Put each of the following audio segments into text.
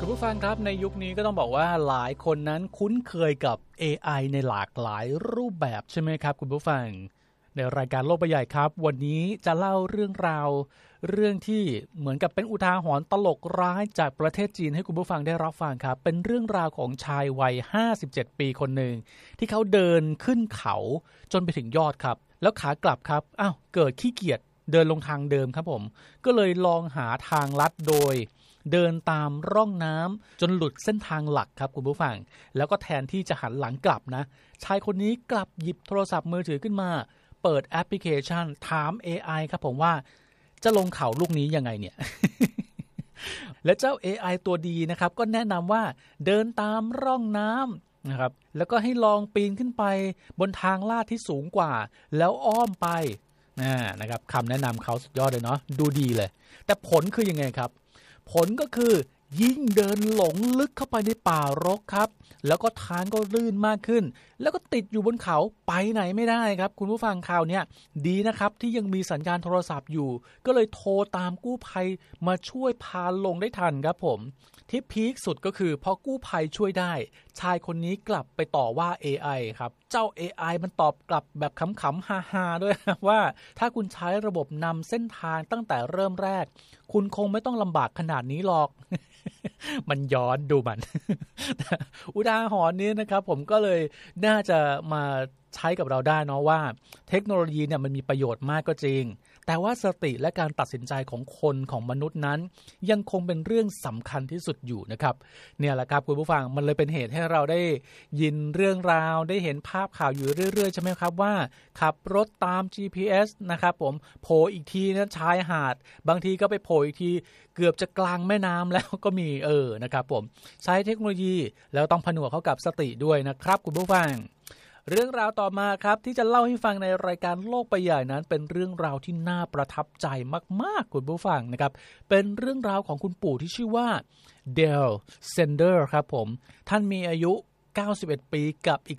คุณผู้ฟังครับในยุคนี้ก็ต้องบอกว่าหลายคนนั้นคุ้นเคยกับ AI ในหลากหลายรูปแบบใช่ไหมครับคุณผู้ฟังในรายการโลกใบใหญ่ครับวันนี้จะเล่าเรื่องราวเรื่องที่เหมือนกับเป็นอุทาหรณ์ตลกร้ายจากประเทศจีนให้คุณผู้ฟังได้รับฟังครับเป็นเรื่องราวของชายวัย57ปีคนหนึ่งที่เขาเดินขึ้นเขาจนไปถึงยอดครับแล้วขากลับครับเกิดขี้เกียจเดินลงทางเดิมครับผมก็เลยลองหาทางลัดโดยเดินตามร่องน้ำจนหลุดเส้นทางหลักครับคุณผู้ฟังแล้วก็แทนที่จะหันหลังกลับนะชายคนนี้กลับหยิบโทรศัพท์มือถือขึ้นมาเปิดแอปพลิเคชันถาม AI ครับผมว่าจะลงเขาลูกนี้ยังไงเนี่ย และเจ้า AI ตัวดีนะครับก็แนะนำว่าเดินตามร่องน้ำนะครับแล้วก็ให้ลองปีนขึ้นไปบนทางลาดที่สูงกว่าแล้วอ้อมไปนะครับคำแนะนำเขาสุดยอดเลยเนาะดูดีเลยแต่ผลคือยังไงครับผลก็คือยิ่งเดินหลงลึกเข้าไปในป่ารกครับแล้วก็ทางก็ลื่นมากขึ้นแล้วก็ติดอยู่บนเขาไปไหนไม่ได้ครับคุณผู้ฟังข่าวนี้ดีนะครับที่ยังมีสัญญาณโทรศัพท์อยู่ก็เลยโทรตามกู้ภัยมาช่วยพาลงได้ทันครับผมที่พีคสุดก็คือพอกู้ภัยช่วยได้ชายคนนี้กลับไปต่อว่า AI ครับเจ้า AI มันตอบกลับแบบขำๆฮาๆด้วยว่าถ้าคุณใช้ระบบนำเส้นทางตั้งแต่เริ่มแรกคุณคงไม่ต้องลำบากขนาดนี้หรอก มันย้อนดูมัน อุทาหรณ์นี้นะครับผมก็เลยน่าจะมาใช้กับเราได้เนาะว่าเทคโนโลยีเนี่ยมันมีประโยชน์มากก็จริงแต่ว่าสติและการตัดสินใจของคนของมนุษย์นั้นยังคงเป็นเรื่องสำคัญที่สุดอยู่นะครับเนี่ยแหละครับคุณผู้ฟังมันเลยเป็นเหตุให้เราได้ยินเรื่องราวได้เห็นภาพข่าวอยู่เรื่อยๆใช่ไหมครับว่าขับรถตาม GPS นะครับผมโผล่อีกทีนะชายหาดบางทีก็ไปโผล่อีกทีเกือบจะกลางแม่น้ำแล้วก็มีนะครับผมใช้เทคโนโลยีแล้วต้องผนวกเข้ากับสติด้วยนะครับคุณผู้ฟังเรื่องราวต่อมาครับที่จะเล่าให้ฟังในรายการโลกใบใหญ่นั้นเป็นเรื่องราวที่น่าประทับใจมากๆคุณผู้ฟังนะครับเป็นเรื่องราวของคุณปู่ที่ชื่อว่าเดลเซนเดอร์ครับผมท่านมีอายุ91ปีกับอีก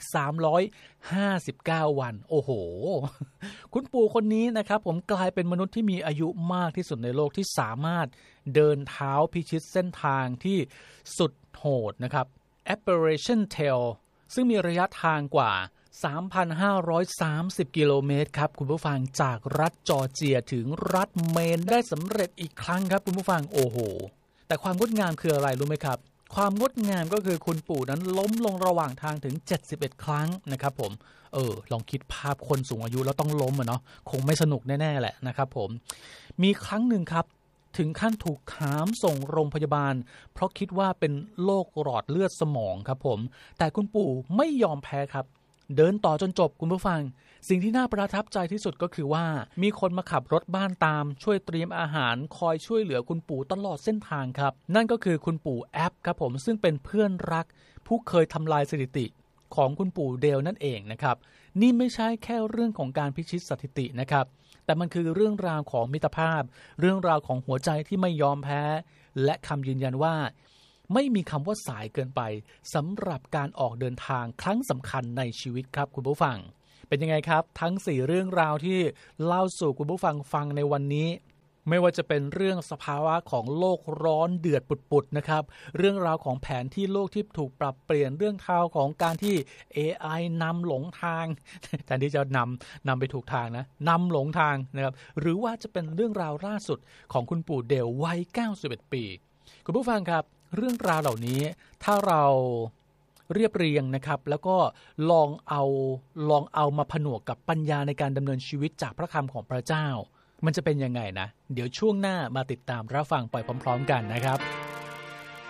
359วันโอ้โหคุณปู่คนนี้นะครับผมกลายเป็นมนุษย์ที่มีอายุมากที่สุดในโลกที่สามารถเดินเท้าพิชิตเส้นทางที่สุดโหดนะครับ Appalachian Trail ซึ่งมีระยะทางกว่า3,530 กิโลเมตรครับคุณผู้ฟังจากรัฐจอร์เจียถึงรัฐเมนได้สำเร็จอีกครั้งครับคุณผู้ฟังโอ้โหแต่ความงดงามคืออะไรรู้ไหมครับความงดงามก็คือคุณปู่นั้นล้มลงระหว่างทางถึง71ครั้งนะครับผมลองคิดภาพคนสูงอายุแล้วต้องล้มเนาะคงไม่สนุกแน่ๆแหละนะครับผมมีครั้งหนึ่งครับถึงขั้นถูกหามส่งโรงพยาบาลเพราะคิดว่าเป็นโรคหลอดเลือดสมองครับผมแต่คุณปู่ไม่ยอมแพ้ครับเดินต่อจนจบคุณผู้ฟังสิ่งที่น่าประทับใจที่สุดก็คือว่ามีคนมาขับรถบ้านตามช่วยเตรียมอาหารคอยช่วยเหลือคุณปู่ตลอดเส้นทางครับนั่นก็คือคุณปู่แอปครับผมซึ่งเป็นเพื่อนรักผู้เคยทำลายสถิติของคุณปู่เดลนั่นเองนะครับนี่ไม่ใช่แค่เรื่องของการพิชิตสถิตินะครับแต่มันคือเรื่องราวของมิตรภาพเรื่องราวของหัวใจที่ไม่ยอมแพ้และคำยืนยันว่าไม่มีคำว่าสายเกินไปสำหรับการออกเดินทางครั้งสำคัญในชีวิตครับคุณผู้ฟังเป็นยังไงครับทั้ง4เรื่องราวที่เล่าสู่คุณผู้ฟังฟังในวันนี้ไม่ว่าจะเป็นเรื่องสภาวะของโลกร้อนเดือดปุดๆนะครับเรื่องราวของแผนที่โลกที่ถูกปรับเปลี่ยนเรื่องราวของการที่ AI นำหลงทางแทนที่จะนำไปถูกทางนะนำหลงทางนะครับหรือว่าจะเป็นเรื่องราวล่าสุดของคุณปู่เดลวัย91ปีคุณผู้ฟังครับเรื่องราวเหล่านี้ถ้าเราเรียบเรียงนะครับแล้วก็ลองเอามาผนวกกับปัญญาในการดำเนินชีวิตจากพระคำของพระเจ้ามันจะเป็นยังไงนะเดี๋ยวช่วงหน้ามาติดตามรับฟังไปพร้อมๆกันนะครับ